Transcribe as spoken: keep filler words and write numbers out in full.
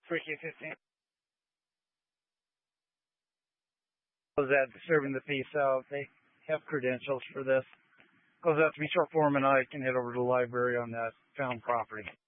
three K fifteen. Goes out disturbing the peace out. They have credentials for this. Goes out to be short form, and I can head over to the library on that found property.